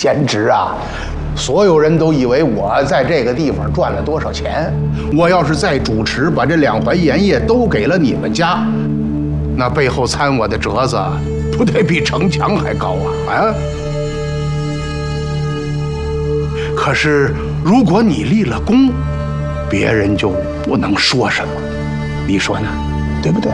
贤侄啊，所有人都以为我在这个地方赚了多少钱。我要是再主持，把这2怀盐业都给了你们家，那背后参我的折子，不得比城墙还高啊！可是如果你立了功，别人就不能说什么，你说呢？对不对？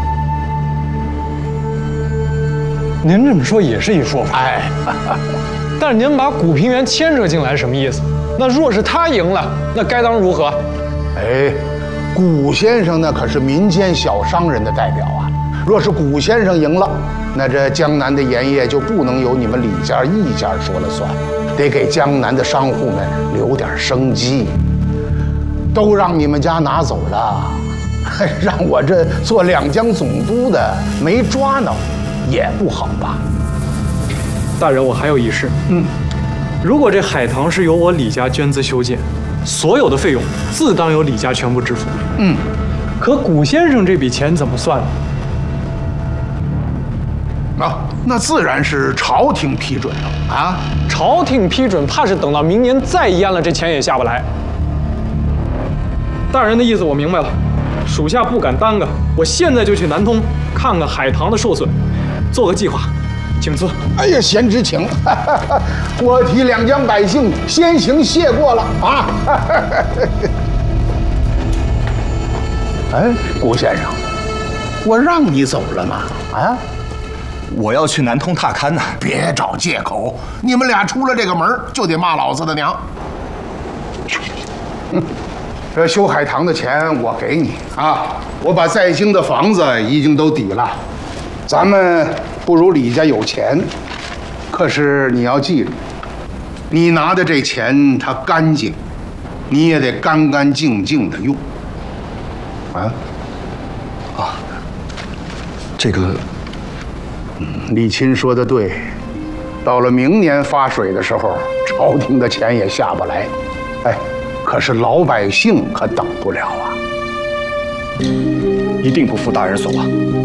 您这么说也是一说法。 哎， 但是您把古平原牵扯进来什么意思？那若是他赢了，那该当如何？ 哎，古先生那可是民间小商人的代表啊。若是古先生赢了，那这江南的盐业就不能由你们李家一家说了算，得给江南的商户们留点生机。都让你们家拿走了，让我这做2江总督的没抓挠，也不好吧？ 大人，我还有一事。如果这海棠是由我李家捐资修建，所有的费用自当由李家全部支付。可古先生这笔钱怎么算呢？ 那自然是朝廷批准了啊！ 朝廷批准，怕是等到明年再淹了，这钱也下不来。大人的意思我明白了，属下不敢耽搁，我现在就去南通看看海棠的受损，做个计划，请赐。 哎呀，贤侄请，我替2江百姓先行谢过了啊！哎，古先生，我让你走了吗？啊？ 我要去南通踏勘呢。 别找借口，你们俩出了这个门就得骂老子的娘。这修海棠的钱我给你啊，我把在京的房子已经都抵了。咱们不如李家有钱，可是你要记住，你拿的这钱它干净，你也得干干净净的用。 这个， 李钦说的对，到了明年发水的时候，朝廷的钱也下不来。哎。可是老百姓可等不了啊！ 一定不负大人所望。